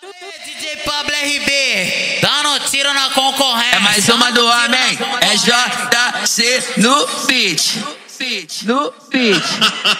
DJ Pablo RB, dando tiro na concorrência. É mais uma do homem, é JC no beat. No beat.